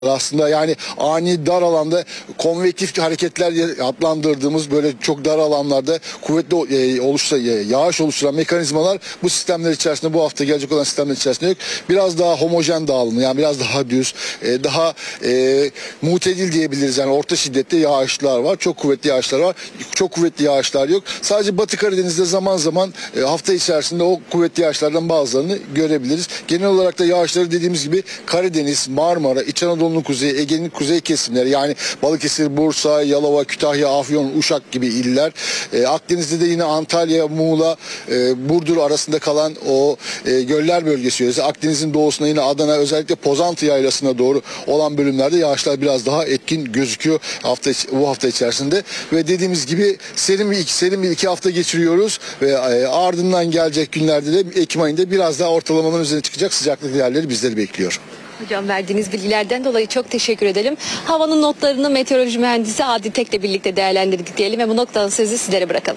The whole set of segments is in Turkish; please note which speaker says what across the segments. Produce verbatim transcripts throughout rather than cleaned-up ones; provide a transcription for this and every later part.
Speaker 1: aslında, yani ani dar alanda konvektif hareketler adlandırdığımız böyle çok dar alanlarda kuvvetli e, oluşsa, e, yağış oluşturan mekanizmalar bu sistemler içerisinde, bu hafta gelecek olan sistemler içerisinde yok. Biraz daha homojen dağılımı, yani biraz daha düz, e, daha e, mutedil diyebiliriz, yani orta şiddetli yağışlar var, çok kuvvetli yağışlar var, çok kuvvetli yağışlar yok. Sadece Batı Karadeniz'de zaman zaman e, hafta içerisinde o kuvvetli yağışlardan bazılarını görebiliriz. Genel olarak da yağışları dediğimiz gibi Karadeniz, Marmara, İç Anadolu'nun kuzeyi, Ege'nin kuzey kesimleri, yani Balıkesir, Bursa, Yalova, Kütahya, Afyon, Uşak gibi iller. E, Akdeniz'de de yine Antalya, Muğla, e, Burdur arasında kalan o e, göller bölgesi yöresi. Akdeniz'in doğusuna yine Adana, özellikle Pozantı yaylasına doğru olan bölümlerde yağışlar biraz daha etkin gözüküyor hafta bu hafta içerisinde. Ve dediğimiz gibi serin bir iki, serin bir iki hafta geçiriyoruz ve e, ardından gelecek günlerde de Ekim ayında biraz daha ortalamaların üzerine çıkacak sıcaklık değerleri bizleri bekliyor.
Speaker 2: Hocam, verdiğiniz bilgilerden dolayı çok teşekkür edelim. Havanın notlarını meteoroloji mühendisi Adi Tek'le birlikte değerlendirdik diyelim ve bu noktadan sözü sizlere bırakalım.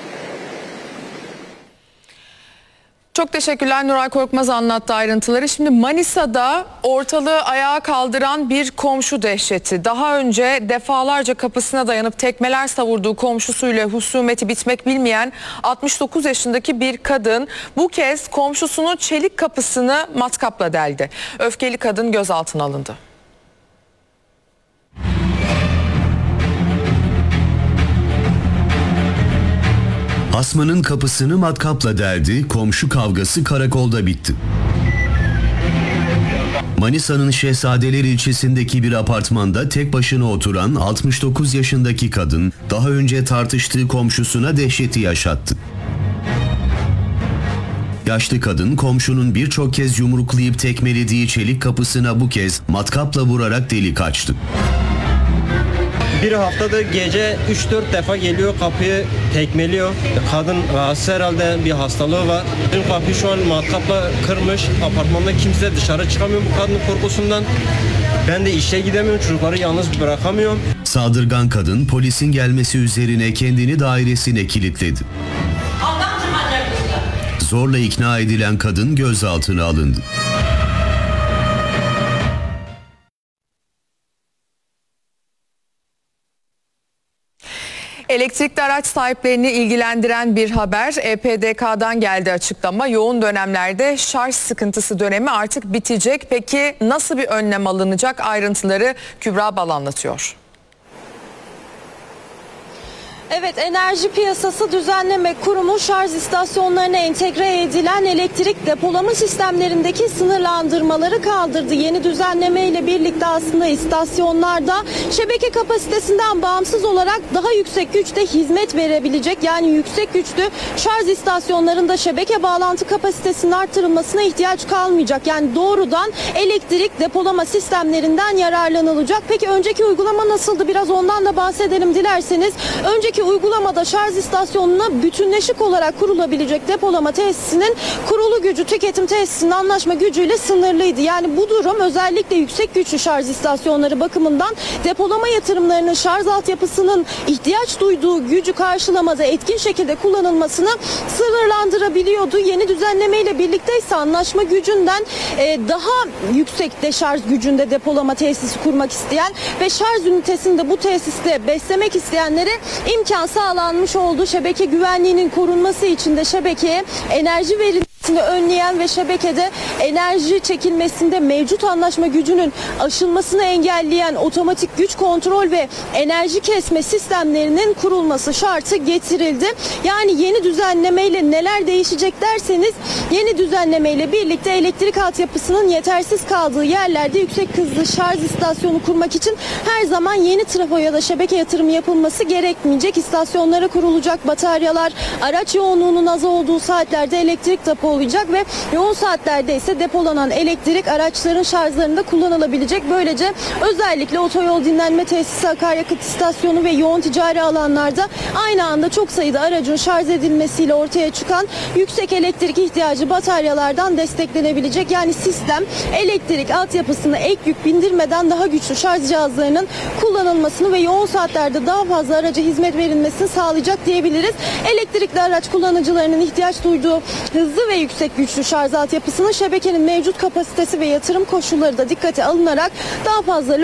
Speaker 3: Çok teşekkürler, Nuray Korkmaz anlattı ayrıntıları. Şimdi Manisa'da ortalığı ayağa kaldıran bir komşu dehşeti. Daha önce defalarca kapısına dayanıp tekmeler savurduğu komşusuyla husumeti bitmek bilmeyen altmış dokuz yaşındaki bir kadın bu kez komşusunun çelik kapısını matkapla deldi. Öfkeli kadın gözaltına alındı.
Speaker 4: Hasmanın kapısını matkapla deldi, komşu kavgası karakolda bitti. Manisa'nın Şehzadeler ilçesindeki bir apartmanda tek başına oturan altmış dokuz yaşındaki kadın daha önce tartıştığı komşusuna dehşeti yaşattı. Yaşlı kadın komşunun birçok kez yumruklayıp tekmelediği çelik kapısına bu kez matkapla vurarak delik açtı.
Speaker 5: Bir haftada gece üç dört defa geliyor, kapıyı tekmeliyor. Kadın rahatsız, herhalde bir hastalığı var. Dün kapıyı şu an matkapla kırmış. Apartmanda kimse dışarı çıkamıyor bu kadının korkusundan. Ben de işe gidemiyorum, çocukları yalnız bırakamıyorum.
Speaker 4: Saldırgan kadın polisin gelmesi üzerine kendini dairesine kilitledi. Zorla ikna edilen kadın gözaltına alındı.
Speaker 3: Elektrikli araç sahiplerini ilgilendiren bir haber. E P D K'dan geldi açıklama. Yoğun dönemlerde şarj sıkıntısı dönemi artık bitecek. Peki nasıl bir önlem alınacak? Ayrıntıları Kübra Bal anlatıyor.
Speaker 6: Evet, Enerji Piyasası Düzenleme Kurumu şarj istasyonlarına entegre edilen elektrik depolama sistemlerindeki sınırlandırmaları kaldırdı. Yeni düzenleme ile birlikte aslında istasyonlarda şebeke kapasitesinden bağımsız olarak daha yüksek güçte hizmet verebilecek, yani yüksek güçlü şarj istasyonlarında şebeke bağlantı kapasitesinin artırılmasına ihtiyaç kalmayacak. Yani doğrudan elektrik depolama sistemlerinden yararlanılacak. Peki önceki uygulama nasıldı? Biraz ondan da bahsedelim dilerseniz. Önceki uygulamada şarj istasyonuna bütünleşik olarak kurulabilecek depolama tesisinin kurulu gücü tüketim tesisinin anlaşma gücüyle sınırlıydı. Yani bu durum özellikle yüksek güçlü şarj istasyonları bakımından depolama yatırımlarının şarj altyapısının ihtiyaç duyduğu gücü karşılamada etkin şekilde kullanılmasını sınırlandırabiliyordu. Yeni düzenleme ile birlikte ise anlaşma gücünden e, daha yüksek deşarj gücünde depolama tesisi kurmak isteyen ve şarj ünitesini de bu tesiste beslemek isteyenlere imkan sağlanmış oldu. Şebeke güvenliğinin korunması için de şebekeye enerji verilmesini önleyen ve şebekede enerji çekilmesinde mevcut anlaşma gücünün aşılmasını engelleyen otomatik güç kontrol ve enerji kesme sistemlerinin kurulması şartı getirildi. Yani yeni düzenlemeyle neler değişecek derseniz, yeni düzenlemeyle birlikte elektrik altyapısının yetersiz kaldığı yerlerde yüksek hızlı şarj istasyonu kurmak için her zaman yeni trafo ya da şebeke yatırımı yapılması gerekmeyecek. İstasyonlara kurulacak bataryalar araç yoğunluğunun az olduğu saatlerde elektrik depolayacak ve yoğun saatlerde ise depolanan elektrik araçların şarjlarında kullanılabilecek. Böylece özellikle otoyol dinlenme tesisi, akaryakıt istasyonu ve yoğun ticari alanlarda aynı anda çok sayıda aracın şarj edilmesiyle ortaya çıkan yüksek elektrik ihtiyacı bataryalardan desteklenebilecek. Yani sistem elektrik altyapısına ek yük bindirmeden daha güçlü şarj cihazlarının kullanılmasını ve yoğun saatlerde daha fazla araca hizmet verilmesini sağlayacak diyebiliriz. Elektrikli araç kullanıcılarının ihtiyaç duyduğu hızlı ve yüksek güçlü şarj altyapısının şebekenin mevcut kapasitesi ve yatırım koşulları da dikkate alınarak daha fazla